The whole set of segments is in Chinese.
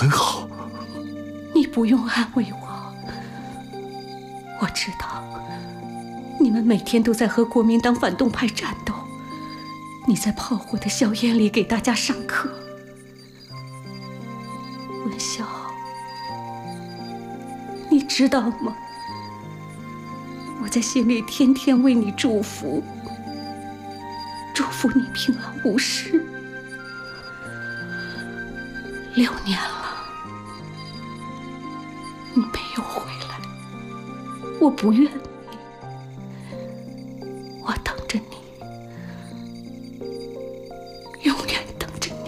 很好。 你不用安慰我，我知道你们每天都在和国民党反动派战斗，你在炮火的硝烟里给大家上课。文晓，你知道吗？我在心里天天为你祝福，祝福你平安无事。6年了，你没有回来，我不怨你，我等着你，永远等着你。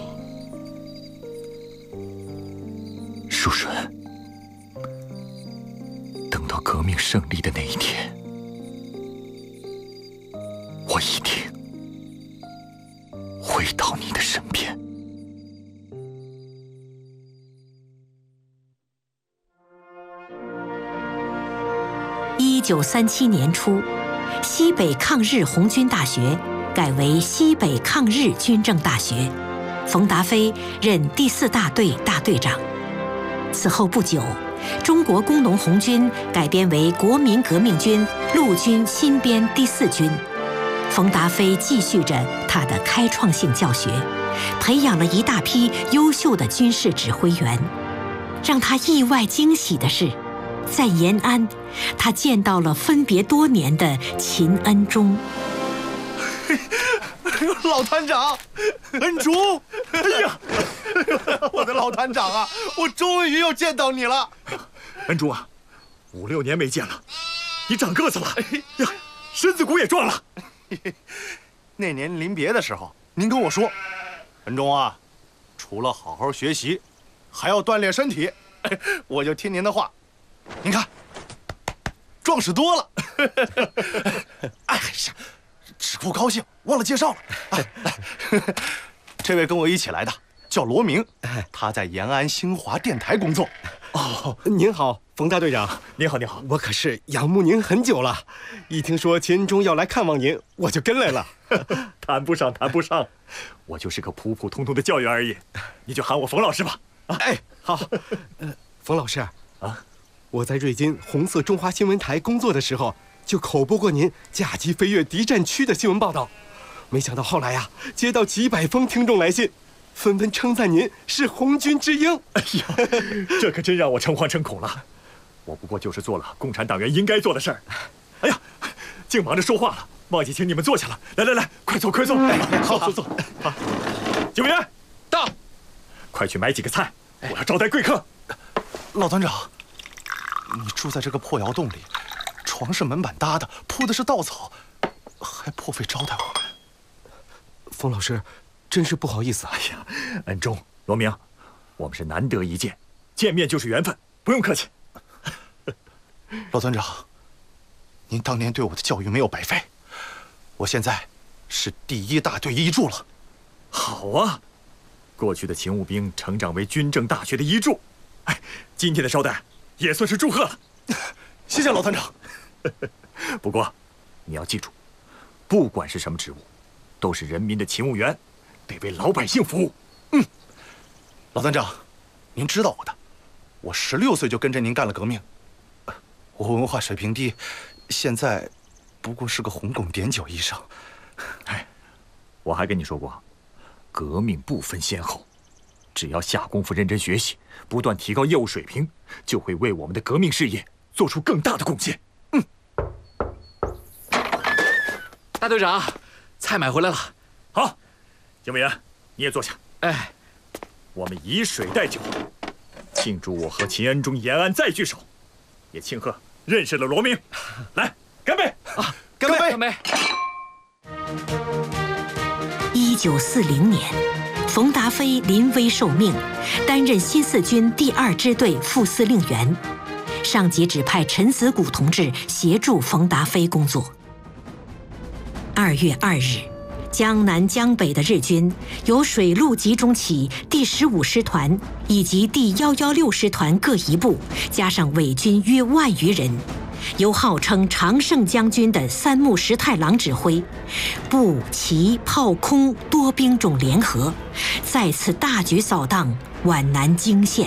淑顺，等到革命胜利的那一天，我一定回到你的身边。 1937年初，西北抗日红军大学改为西北抗日军政大学，冯达飞任第4大队大队长。此后不久，中国工农红军改编为国民革命军陆军新编第4军。冯达飞继续着他的开创性教学，培养了一大批优秀的军事指挥员。让他意外惊喜的是，在延安，他见到了分别多年的秦恩忠。 老团长，恩忠，哎呀，我的老团长啊，我终于又见到你了。 恩忠啊，5、6年没见了，你长个子了呀，身子骨也壮了。 那年临别的时候，您跟我说，恩忠啊，除了好好学习，还要锻炼身体。我就听您的话。您看，壮实多了。哎呀，只顾高兴，忘了介绍了。这位跟我一起来的叫罗明，他在延安新华电台工作。 哦，您好，冯大队长。 您好，您好。 我可是仰慕您很久了，一听说秦恩忠要来看望您，我就跟来了。 谈不上，谈不上，我就是个普普通通的教员而已，你就喊我冯老师吧。 哎，好。冯老师啊，我在瑞金红色中华新闻台工作的时候，就口播过您甲级飞越敌占区的新闻报道。没想到后来呀，接到几百封听众来信，纷纷称赞您是红军之鹰。 哎呀，这可真让我诚惶诚恐了。我不过就是做了共产党员应该做的事儿。哎呀，净忙着说话了，忘记请你们坐下了。来，快坐，快坐。好，坐。好，警卫员到，快去买几个菜，我要招待贵客。 老团长，你住在这个破窑洞里，床是门板搭的，铺的是稻草，还破费招待我们。 冯老师，真是不好意思。 哎呀，恩忠、罗明，我们是难得一见，见面就是缘分，不用客气。 老团长，您当年对我的教育没有白费，我现在是第1大队一柱了。 好啊，过去的勤务兵成长为军政大学的一柱。哎，今天的招待也算是祝贺了。 谢谢老团长。 不过，你要记住，不管是什么职务，都是人民的勤务员，得为老百姓服务。 老团长，您知道我的，我16岁就跟着您干了革命。我文化水平低，现在不过是个红拱点酒医生。 哎，我还跟你说过，革命不分先后，只要下功夫认真学习，不断提高业务水平，就会为我们的革命事业做出更大的贡献。 大队长，菜买回来了。 好，警卫员，你也坐下。 哎， 我们以水代酒，庆祝我和秦恩忠延安再聚首，也庆贺认识了罗明。来，干杯！ 啊， 干杯！ 干杯 ！1940年，冯达飞临危受命，担任新四军第2支队副司令员，上级指派陈子谷同志协助冯达飞工作。2月2日，江南江北的日军由水陆集中起第15师团以及第116师团各一部，加上伪军约1万余人，由号称常胜将军的三木实太郎指挥，步、骑、炮、空多兵种联合，再次大举扫荡皖南泾县。